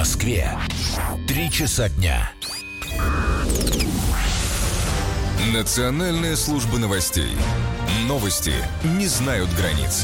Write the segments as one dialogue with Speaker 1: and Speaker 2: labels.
Speaker 1: Москве 3 часа дня.
Speaker 2: Национальная служба новостей. Новости не знают границ.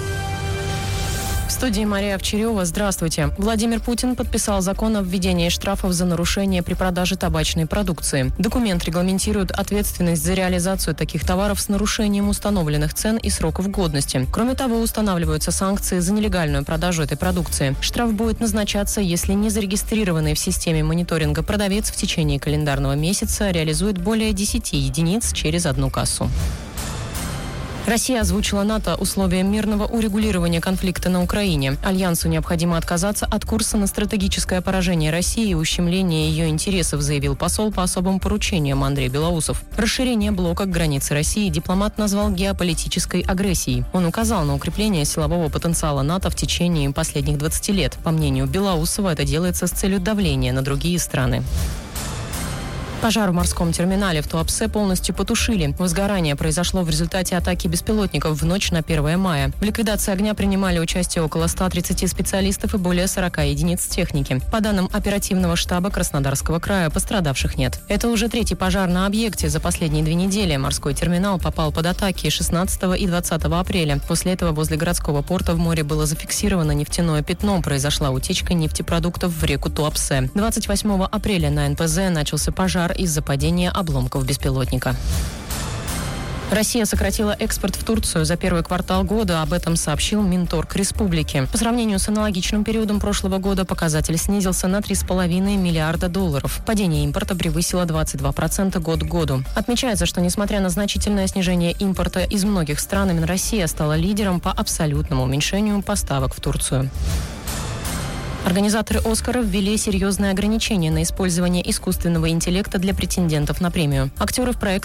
Speaker 3: В студии Мария Овчарева. Здравствуйте. Владимир Путин подписал закон о введении штрафов за нарушение при продаже табачной продукции. Документ регламентирует ответственность за реализацию таких товаров с нарушением установленных цен и сроков годности. Кроме того, устанавливаются санкции за нелегальную продажу этой продукции. Штраф будет назначаться, если незарегистрированный в системе мониторинга продавец в течение календарного месяца реализует более 10 единиц через одну кассу. Россия озвучила НАТО условия мирного урегулирования конфликта на Украине. Альянсу необходимо отказаться от курса на стратегическое поражение России и ущемление ее интересов, заявил посол по особым поручениям Андрей Белоусов. Расширение блока к границе России дипломат назвал геополитической агрессией. Он указал на укрепление силового потенциала НАТО в течение последних 20 лет. По мнению Белоусова, это делается с целью давления на другие страны. Пожар в морском терминале в Туапсе полностью потушили. Возгорание произошло в результате атаки беспилотников в ночь на 1 мая. В ликвидации огня принимали участие около 130 специалистов и более 40 единиц техники. По данным оперативного штаба Краснодарского края, пострадавших нет. Это уже третий пожар на объекте за последние 2 недели. Морской терминал попал под атаки 16 и 20 апреля. После этого возле городского порта в море было зафиксировано нефтяное пятно. Произошла утечка нефтепродуктов в реку Туапсе. 28 апреля на НПЗ начался пожар из-за падения обломков беспилотника. Россия сократила экспорт в Турцию за первый квартал года. Об этом сообщил Минторг республики. По сравнению с аналогичным периодом прошлого года показатель снизился на $3,5 миллиарда. Падение импорта превысило 22% год к году. Отмечается, что несмотря на значительное снижение импорта из многих стран, именно Россия стала лидером по абсолютному уменьшению поставок в Турцию. Организаторы «Оскара» ввели серьезные ограничения на использование искусственного интеллекта для претендентов на премию. Актеры в проект